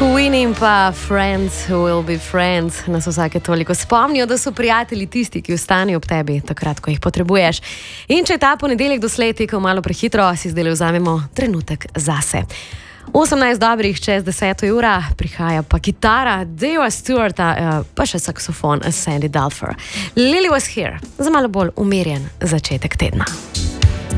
Queen in pa Friends will be friends nas vsake toliko spomnijo, da so prijatelji tisti, ki ostanejo ob tebi takrat, ko jih potrebuješ. In če je ta ponedeljek doslej tekel malo prehitro, si zdaj vzamemo trenutek zase. 18 dobrih čez 10 ura prihaja pa kitara Dava Stewarta, pa še saksofon Sandy Dulfer. Lily Was Here za malo bolj umirjen začetek tedna.